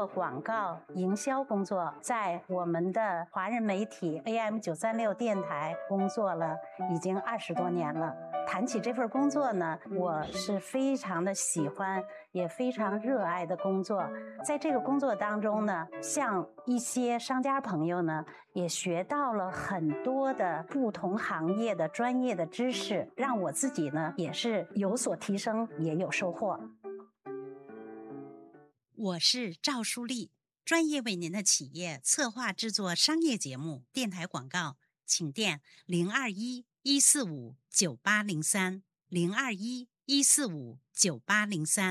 做广告营销工作，在我们的华人媒体 AM936 电台工作了已经20多年了。谈起这份工作呢，我是非常的喜欢，也非常热爱的工作。在这个工作当中呢，像一些商家朋友呢，也学到了很多的不同行业的专业的知识，让我自己呢也是有所提升，也有收获。 我是赵淑丽，专业为您的企业策划制作商业节目、电台广告，请电021-145-9803，021-145-9803。